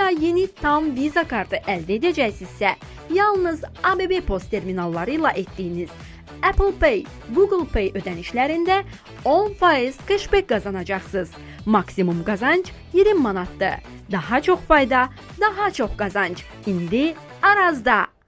yeni tam Visa kartı əldə edəcəksinizsə, yalnız ABB Post terminalları ilə etdiyiniz Apple Pay, Google Pay ödənişlərində 10% cashback qazanacaqsınız. Maksimum qazanc 20 manatdır. Daha çox fayda, daha çox qazanc. İndi Arazda.